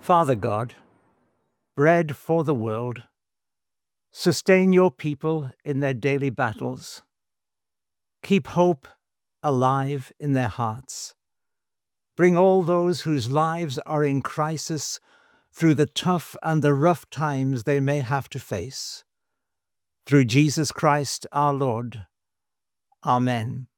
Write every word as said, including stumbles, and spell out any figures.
Father God, bread for the world, sustain your people in their daily battles. Keep hope alive in their hearts. Bring all those whose lives are in crisis through the tough and the rough times they may have to face. Through Jesus Christ our Lord. Amen.